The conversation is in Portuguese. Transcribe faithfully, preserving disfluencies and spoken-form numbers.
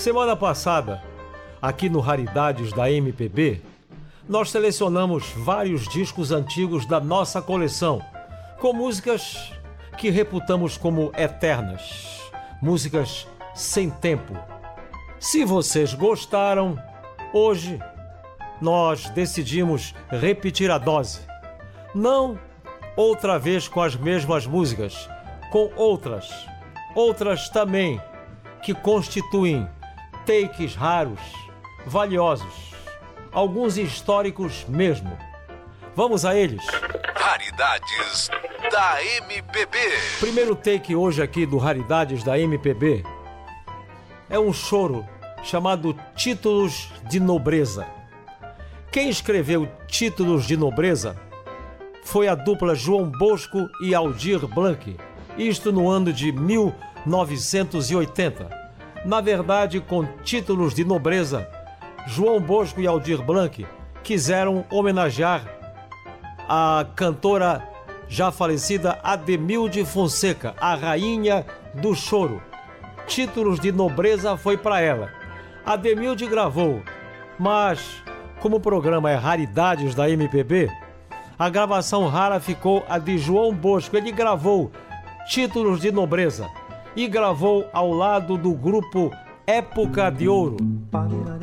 Semana passada, aqui no Raridades da M P B, nós selecionamos vários discos antigos da nossa coleção, com músicas que reputamos como eternas, músicas sem tempo. Se vocês gostaram, hoje nós decidimos repetir a dose. Não outra vez com as mesmas músicas, com outras, outras também, que constituem takes raros, valiosos, alguns históricos mesmo. Vamos a eles. Raridades da M P B. Primeiro take hoje aqui do Raridades da M P B é um choro chamado Títulos de Nobreza. Quem escreveu Títulos de Nobreza foi a dupla João Bosco e Aldir Blanc, isto no ano de mil novecentos e oitenta. Na verdade, com Títulos de Nobreza, João Bosco e Aldir Blanc quiseram homenagear a cantora já falecida Ademilde Fonseca, a rainha do choro. Títulos de Nobreza foi para ela. Ademilde gravou, mas como o programa é Raridades da M P B, a gravação rara ficou a de João Bosco. Ele gravou Títulos de Nobreza e gravou ao lado do grupo Época de Ouro.